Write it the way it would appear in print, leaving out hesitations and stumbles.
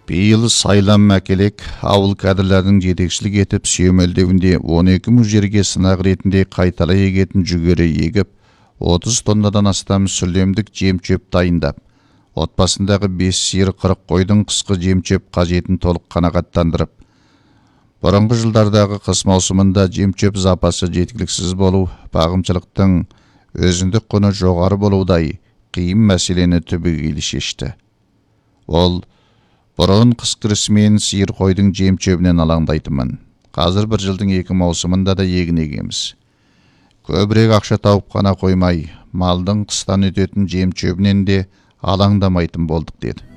Бейыл сайланма келек ауыл кадрлардың жетекшілік етіп сүйемелдеуінде 12 мың жерге сынақ ретінде қайталай егетін жүгері егіп, 30 тоннадан астам сүлемдік жем-шөп дайындап, отбасындағы 5 сиыр 40 қойдың қысқы жем-шөп қажетін толық қанағаттандырып, бұрынғы жылдардағы қыс маусымында жем-шөп запасы жеткіліксіз болу, бағымшылықтың өзіндік құны жоғары болудай қиын мәселені түбегейлі шешті. Ол бұрын қыс кірісімен сиыр қойдың жем-шөбінен алаңдайтынмын. Қазір бір жылдың 2 маусымында да егін егеміз. Көбірек ақша тауып қана қоймай, малдың қыстан өтетін жем-шөбінен де алаңдамайтын болдық деді.